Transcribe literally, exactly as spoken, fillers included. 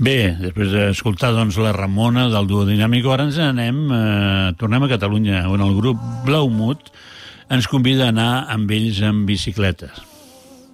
Bé, després d'escoltar doncs, la Ramona del duo Dinàmico, ara ens anem, eh, tornem a Catalunya, on el grup Blaumut ens convida a anar amb ells en bicicletes.